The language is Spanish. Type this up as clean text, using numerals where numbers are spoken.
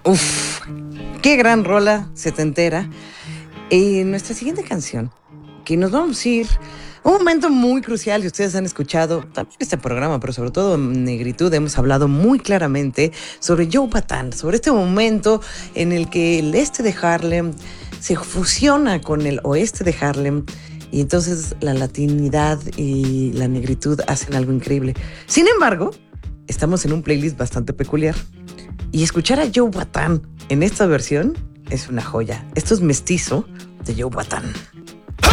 Uf, qué gran rola setentera. Nuestra siguiente canción, que nos vamos a ir un momento muy crucial, y ustedes han escuchado también este programa, pero sobre todo en Negritud hemos hablado muy claramente sobre Yucatán, sobre este momento en el que el este de Harlem se fusiona con el oeste de Harlem, y entonces la latinidad y la negritud hacen algo increíble. Sin embargo, estamos en un playlist bastante peculiar. Y escuchar a Joe Batán en esta versión es una joya. Esto es Mestizo de Joe Batán.